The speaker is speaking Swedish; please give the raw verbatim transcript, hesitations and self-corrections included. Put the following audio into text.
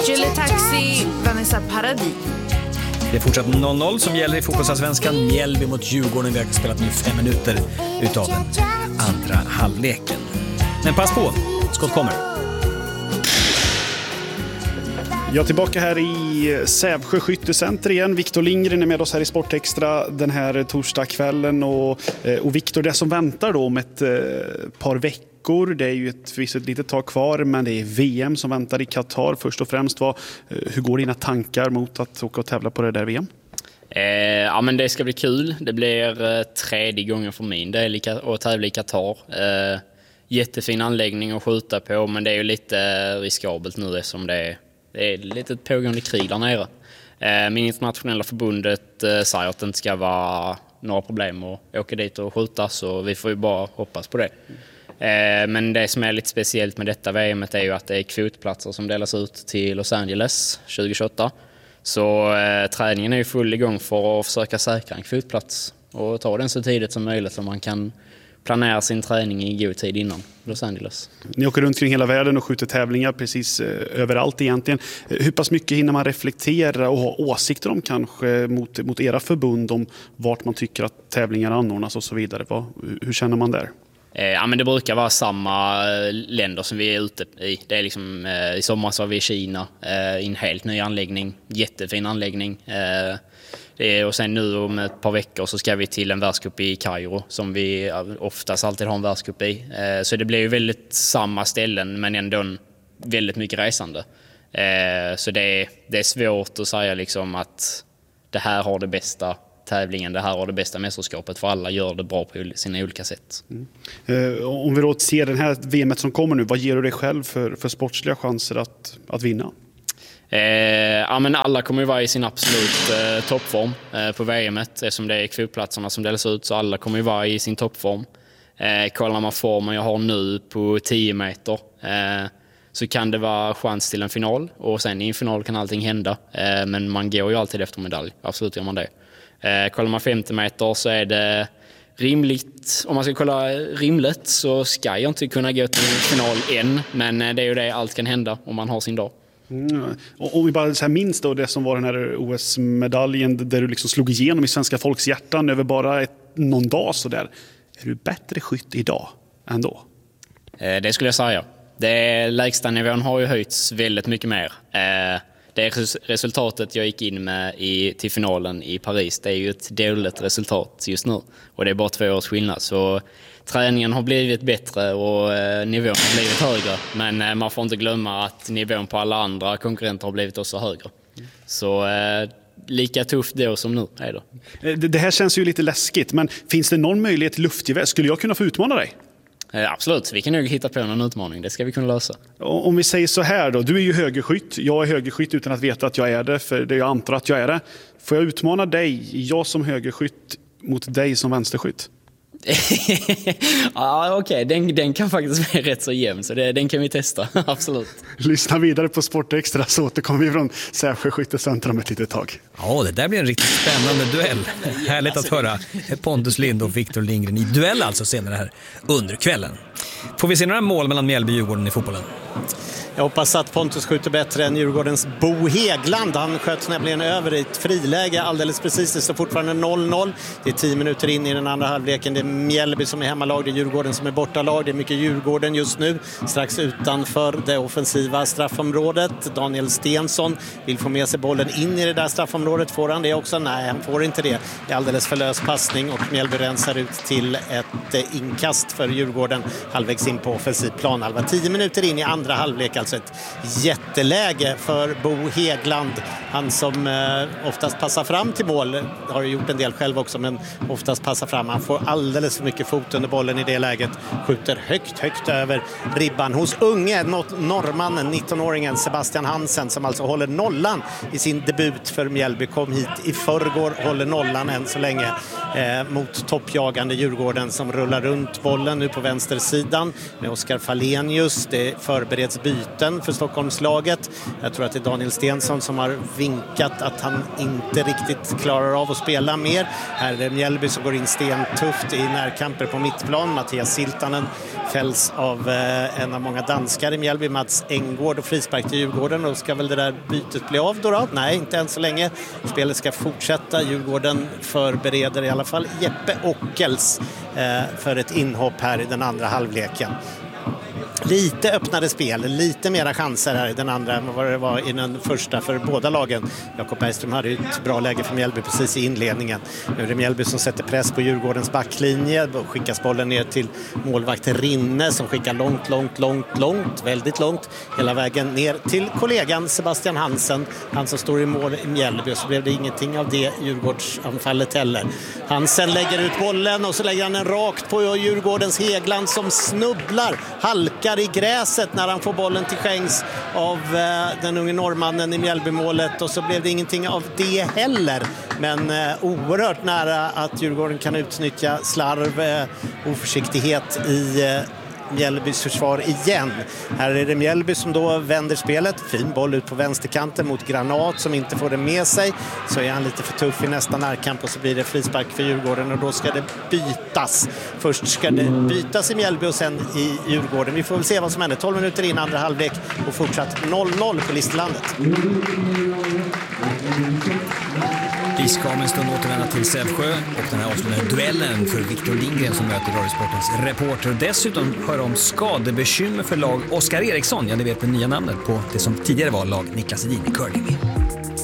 Julie Taxi, Vanessa Paradis. Det är fortsatt noll noll som gäller i fotbollsallsvenskan. Mjällby mot Djurgården. Vi har spelat nu fem minuter utav den andra halvleken. Men pass på, skott kommer. Jag är tillbaka här i Sävsjö skyttecenter igen. Viktor Lindgren är med oss här i Sportextra den här torsdagskvällen. Och, och Viktor, det som väntar då om ett eh, par veckor, det är ju ett, ett, ett litet tag kvar, men det är V M som väntar i Qatar. Först och främst, vad, hur går dina tankar mot att åka och tävla på det där V M? Eh, ja, men det ska bli kul. Det blir eh, tredje gången för min del att tävla i Qatar. Eh, jättefin anläggning att skjuta på, men det är ju lite riskabelt nu eftersom det är Det är lite ett pågående krig där nere. Min internationella förbundet säger att det inte ska vara några problem att åka dit och skjuta, så vi får ju bara hoppas på det. Men det som är lite speciellt med detta V M är ju att det är kvotplatser som delas ut till Los Angeles tjugohundratjugoåtta. Så träningen är ju full igång för att försöka säkra en kvotplats och ta den så tidigt som möjligt så man kan planera sin träning i god tid innan Los Angeles. Ni åker runt kring hela världen och skjuter tävlingar precis eh, överallt egentligen. Hur pass mycket hinner man reflektera och ha åsikter om kanske mot, mot era förbund om vart man tycker att tävlingar anordnas och så vidare? Vad, hur känner man där? Eh, ja, men det brukar vara samma länder som vi är ute i. Det är liksom, eh, i sommar så har vi i Kina eh, en helt ny anläggning, jättefin anläggning. Eh, Och sen nu om ett par veckor så ska vi till en världscup i Kairo som vi oftast alltid har en världscup i. Så det blir ju väldigt samma ställen men ändå väldigt mycket resande. Så det är, det är svårt att säga liksom att det här har det bästa tävlingen, det här har det bästa mästerskapet, för alla gör det bra på sina olika sätt. Mm. Om vi då ser den här V M som kommer nu, vad ger du dig själv för, för sportsliga chanser att, att vinna? Eh, ja, men alla kommer ju vara i sin absolut eh, toppform eh, på V M-et eftersom det är kvotplatserna som delas ut, så alla kommer ju vara i sin toppform. Eh, kollar man formen jag har nu på tio meter eh, så kan det vara chans till en final, och sen i en final kan allting hända, eh, men man går ju alltid efter medalj, absolut gör man det. Eh, kollar man femtio meter så är det rimligt, om man ska kolla rimligt så ska jag inte kunna gå till final än, men det är ju det, allt kan hända om man har sin dag. Mm. Och om vi bara så här minns då det som var den här O S-medaljen där du liksom slog igenom i svenska folks hjärtan över bara ett, någon dag så där. Är du bättre skytt idag än då? Eh, det skulle jag säga. Det lägsta nivån har ju höjts väldigt mycket mer. Eh, det resultatet jag gick in med i, till finalen i Paris, det är ju ett dåligt resultat just nu. Och det är bara två års skillnad. Så träningen har blivit bättre och eh, nivån har blivit högre. Men eh, man får inte glömma att nivån på alla andra konkurrenter har blivit också högre. Så eh, lika tufft då som nu är det. det. Det här känns ju lite läskigt, men finns det någon möjlighet till luftgevär? Skulle jag kunna få utmana dig? Eh, absolut, vi kan nog hitta på någon utmaning. Det ska vi kunna lösa. Om vi säger så här då, du är ju högerskytt. Jag är högerskytt utan att veta att jag är det, för det jag antar att jag är det. Får jag utmana dig, jag som högerskytt, mot dig som vänsterskytt? Ja, okej. Okay. Den, den kan faktiskt vara rätt så jämn, så det, den kan vi testa, absolut. Lyssna vidare på Sportextra så återkommer vi från Sävsjö skyttecentrum ett litet tag. Ja, det där blir en riktigt spännande duell. Härligt att höra Pontus Lind och Viktor Lindgren i duell alltså senare här under kvällen. Får vi se några mål mellan Mjällby och Djurgården i fotbollen? Jag hoppas att Pontus skjuter bättre än Djurgårdens Bo Hegland. Han sköt nämligen över i ett friläge alldeles precis. Det står fortfarande noll noll. Det är tio minuter in i den andra halvleken. Det är Mjällby som är hemmalag, det är Djurgården som är bortalag. Det är mycket Djurgården just nu. Strax utanför det offensiva straffområdet. Daniel Stensson vill få med sig bollen in i det där straffområdet. Får han det också? Nej, han får inte det. Det är alldeles för lös passning och Mjällby rensar ut till ett inkast för Djurgården halvvägs in på offensiv plan. Halva tio minuter in i andra halvlek. Alltså ett jätteläge för Bo Hegland. Han som eh, oftast passar fram till mål. Har gjort en del själv också, men oftast passar fram. Han får alldeles för mycket fot under bollen i det läget. Skjuter högt, högt över ribban hos unge norrmannen, nittonåringen Sebastian Hansen, som alltså håller nollan i sin debut för Mjällby. Kom hit i förrgår, håller nollan än så länge eh, mot toppjagande Djurgården som rullar runt bollen nu på vänstersidan med Oskar Falenius. Det är förbereds byten för Stockholmslaget. Jag tror att det är Daniel Stensson som har vinkat att han inte riktigt klarar av att spela mer. Här är det Mjällby som går in stentufft i närkamper på mittplan. Mattias Siltanen fälls av eh, en av många danskar i Mjällby, Mats Enggård, och frispark till Djurgården. Och ska väl det där bytet bli av då, då? Nej, inte än så länge. Spelet ska fortsätta. Djurgården förbereder i alla fall Jeppe Ockels eh, för ett inhopp här i den andra halvleken. Lite öppnare spel, lite mera chanser här i den andra än vad det var i den första för båda lagen. Jakob Bergström hade ju ett bra läge för Mjällby precis i inledningen. Nu är det Mjällby som sätter press på Djurgårdens backlinje. Då skickas bollen ner till målvakt Rinne som skickar långt, långt, långt, långt, väldigt långt hela vägen ner till kollegan Sebastian Hansen. Han som står i mål i Mjällby, och så blev det ingenting av det Djurgårdsanfallet heller. Hansen lägger ut bollen och så lägger han den rakt på Djurgårdens Hegland som snubblar, halkar i gräset när han får bollen till skänks av eh, den unge norrmannen i Mjällbymålet, och så blev det ingenting av det heller. Men eh, oerhört nära att Djurgården kan utnyttja slarv, eh, oförsiktighet i eh, Mjällbys försvar igen. Här är det Mjällby som då vänder spelet. Fin boll ut på vänsterkanten mot Granat som inte får det med sig. Så är han lite för tuff i nästa närkamp och så blir det frispark för Djurgården, och då ska det bytas. Först ska det bytas i Mjällby och sen i Djurgården. Vi får väl se vad som händer. tolv minuter in andra halvlek och fortsatt noll noll på Listerlandet. Vi ska om en stund återvända till Sävsjö och den här avslutande duellen för Victor Lindgren som möter Radiosportens reporter. Dessutom hör om skadebekymmer för lag Oskar Eriksson. Ja, ni vet det nya namnet på det som tidigare var lag Niklas Edin i curling.